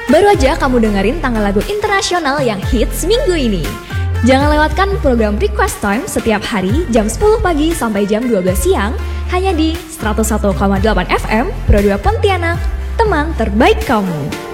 Baru aja kamu dengerin tanggal lagu internasional yang hits minggu ini. Jangan lewatkan program Request Time setiap hari jam 10 pagi sampai jam 12 siang hanya di 101,8 FM Pro 2 Pontianak, teman terbaik kamu.